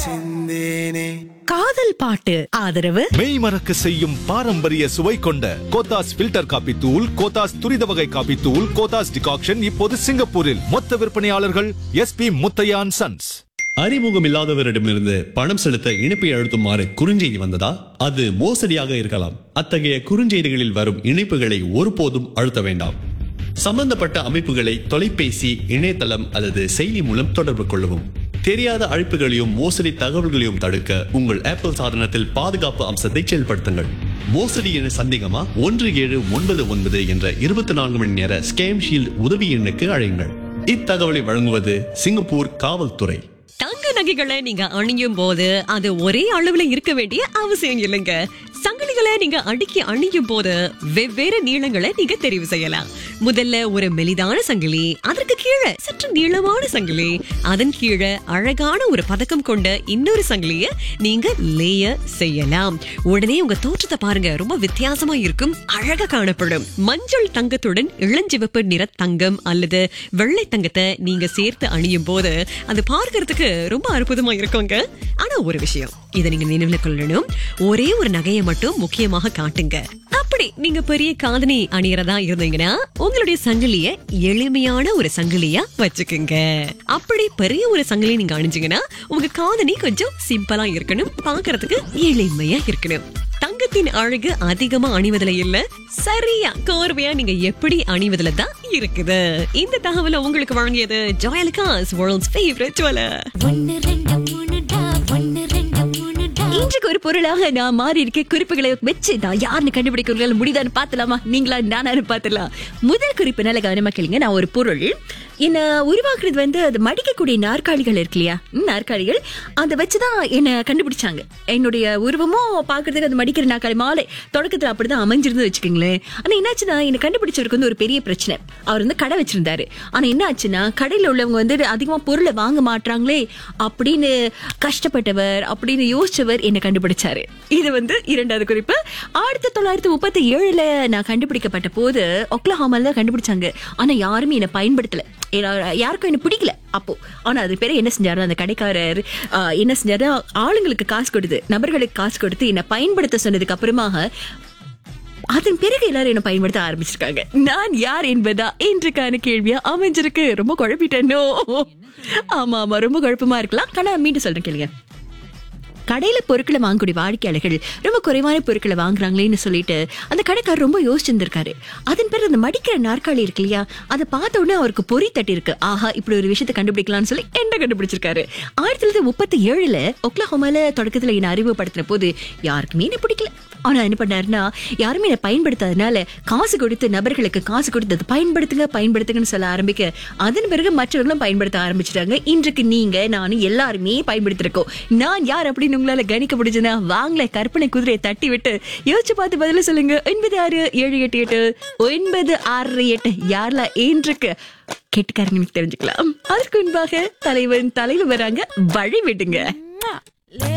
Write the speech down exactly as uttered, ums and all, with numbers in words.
காதல் பாட்டு ஆதரவு மெய் மறக்க செய்யும் பாரம்பரிய சுவை கொண்ட கோத்தாஸ் ஃபில்டர் காபி தூள், கோத்தாஸ் துரித வகை காபி தூள், கோத்தாஸ் டிகாக்ஷன் இப்போது சிங்கப்பூரில் மொத்த விற்பனையாளர்கள் S B Muthiah and sons. அறிமுகம் இல்லாதவரிடமிருந்து பணம் செலுத்த இணைப்பை அழுத்துமாறு குறுஞ்செய்தி வந்ததா? அது மோசடியாக இருக்கலாம். அத்தகைய குறுஞ்செய்திகளில் வரும் இணைப்புகளை ஒருபோதும் அழுத்த வேண்டாம். சம்பந்தப்பட்ட அமைப்புகளை தொலைபேசி, இணையதளம் அல்லது செயலி மூலம் தொடர்பு கொள்ளவும். தெரியாத அழைப்புகளையும் மோசடி தகவல்களையும் தடுக்க உங்கள் ஆப்பிள் சாதனத்தில் பாதுகாப்பு அம்சத்தை செயல்படுத்துங்கள். மோசடி என சந்தேகமா? ஒன்று ஏழு ஒன்பது ஒன்பது என்ற இருபத்தி நான்கு மணி நேர ஸ்கேம் ஷீல்ட் உதவி எண்ணுக்கு அழையுங்கள். இத்தகவலை வழங்குவது சிங்கப்பூர் காவல்துறை. தங்க நகைகளை நீங்க அணியும் போது அது ஒரே அளவுல இருக்க வேண்டிய அவசியம் இல்லைங்க. சங்கிலிகளை நீங்க அடுக்கி அணியும் போது வெவ்வேறு நீளங்களை நீங்க தெரிவு செய்யலாம். முதல்ல ஒரு மெலிதான சங்கிலி, அதற்கு கீழே சற்று நீளமான சங்கிலி, அதன் கீழே அழகான ஒரு பதக்கம் கொண்ட இன்னொரு சங்கிலிய நீங்க லேயர் செய்யலாம். உடனே உங்க தோற்றத்தை பாருங்க, ரொம்ப வித்தியாசமா இருக்கும், அழகா காணப்படும். மஞ்சள் தங்கத்துடன் இளஞ்சிவப்பு நிற தங்கம் அல்லது வெள்ளை தங்கத்தை நீங்க சேர்த்து அணியும் போது அது பார்க்கறதுக்கு ரொம்ப அற்புதமா இருக்குங்க. ஆனா ஒரு விஷயம், இதை நீங்க நினைவுல கொள்ளணும், ஒரே ஒரு நகையை மட்டும் முக்கியமாக காட்டுங்க. அப்படி நீங்க பெரிய காதணி அணியறதா இருந்தீங்கன்னா உங்களுடைய சங்கிலிய எளிமையான ஒரு சங்கிலியா வச்சுக்குங்க. அப்படி பெரிய ஒரு சங்கிலி நீங்க அணிஞ்சீங்கன்னா உங்க காதணி கொஞ்சம் சிம்பிளா இருக்கணும், பாக்குறதுக்கு எளிமையா இருக்கணும். தங்கத்தின் அழகு அதிகமா அணிவதுல இல்ல, சரியா கோர்வையா நீங்க எப்படி அணிவதுல தான் இருக்குது. இந்த தகவலை உங்களுக்கு வழங்கியது ஜோயலுக்காஸ், வேர்ல்ட்ஸ் ஃபேவரட் ஜுவலர். இன்றைக்கு ஒரு பொருளாக நான் மாறி இருக்க குறிப்புகளை வச்சு நான் யாருன்னு கண்டுபிடிக்க முடியுதான்னு பாத்துலாமா? நீங்களா நானும் பாத்துலாம். முதல் குறிப்பு நல்ல கவனமா கேளுங்க. நான் ஒரு பொருள் என்ன உருவாக்குறது வந்து அது மடிக்கக்கூடிய நாற்காலிகள் இருக்கு இல்லையா, நாற்காலிகள் அதை வச்சுதான் என்ன கண்டுபிடிச்சாங்க. என்னுடைய உருவமும் பாக்குறதுக்கு அது மடிக்கிற நாற்காலி மாலை தொடக்கத்துல அப்படிதான் அமைஞ்சிருந்து வச்சுக்கோங்களேன். ஆனா என்னாச்சுன்னா என்ன கண்டுபிடிச்சவருக்கு வந்து ஒரு பெரிய பிரச்சனை. அவர் வந்து கடை வச்சிருந்தாரு. ஆனா என்ன ஆச்சுன்னா கடையில உள்ளவங்க வந்து அதிகமா பொருளை வாங்க மாட்டாங்களே அப்படின்னு கஷ்டப்பட்டவர், அப்படின்னு யோசிச்சவர் என்ன கண்டுபிடிச்சாரு. இது வந்து இரண்டாவது குறிப்பு. ஆயிரத்தி தொள்ளாயிரத்தி முப்பத்தி ஏழுல நான் கண்டுபிடிக்கப்பட்ட போது ஒக்லஹாமால தான் கண்டுபிடிச்சாங்க. ஆனா யாருமே என்ன பயன்படுத்தல, யாருக்கும் என்ன பிடிக்கல அப்போ. ஆனா அது பேரு என்ன செஞ்சாரு, அந்த கடைக்காரர் என்ன செஞ்சாரு, ஆளுங்களுக்கு காசு கொடுத்து, நபர்களுக்கு காசு கொடுத்து என்ன பயன்படுத்த சொன்னதுக்கு அப்புறமாக அதன் பிறகு எல்லாரும் என்ன பயன்படுத்த ஆரம்பிச்சிருக்காங்க. நான் யார் என்பதா இன்றைக்கான கேள்வியா அமைஞ்சிருக்கு. ரொம்ப குழப்பிட்டேனோ? ஆமா ஆமா, ரொம்ப குழப்பமா இருக்கலாம். ஆனா மீண்டும் சொல்றேன் கேளுங்க. கடையில பொருட்களை வாங்கக்கூடிய வாடிக்கையாளர்கள் ரொம்ப குறைவான பொருட்களை வாங்குறாங்களேன்னு சொல்லிட்டு அந்த கடைக்காரர் ரொம்ப யோசிச்சிருந்திருக்காரு. அதன் பிறகு அந்த மடிக்கிற நாற்காலி இருக்கு இல்லையா, அதை பார்த்த உடனே அவருக்கு பொறி தட்டி இருக்கு. ஆஹா, இப்படி ஒரு விஷயத்தை கண்டுபிடிக்கலாம்னு சொல்லி என்ன கண்டுபிடிச்சிருக்காரு. ஆயிரத்தி தொள்ளாயிரத்தி முப்பத்தி ஏழுல ஒக்லஹோமால தொடக்கத்துல என்ன அறிமுகப்படுத்தின போது யாருக்குமே என்ன பிடிக்கல. ஆனா என்ன பண்ணாருன்னா, யாருமே என்ன பயன்படுத்தாதனால காசு கொடுத்து, நபர்களுக்கு காசு கொடுத்து அதை பயன்படுத்துங்க பயன்படுத்துங்கன்னு சொல்ல ஆரம்பிக்க அதன் பிறகு மற்றவர்களும் பயன்படுத்த ஆரம்பிச்சிட்டாங்க. இன்றைக்கு நீங்க நானும் எல்லாருமே பயன்படுத்திருக்கோம். நான் யார் அப்படின்னு உங்களால கணிக்க முடிஞ்சதுன்னா வாங்கல, கற்பனை குதிரையை தட்டி விட்டு யோசிச்சு பார்த்து பதில சொல்லுங்க. ஒன்பது ஆறு ஏழு எட்டு எட்டு ஒன்பது ஆறு எட்டு யாரெல்லாம் இன்றைக்கு கேட்டுக்காரங்க தெரிஞ்சுக்கலாம். அதற்கு முன்பாக தலைவன் தலைவர் வராங்க, வழி விடுங்க.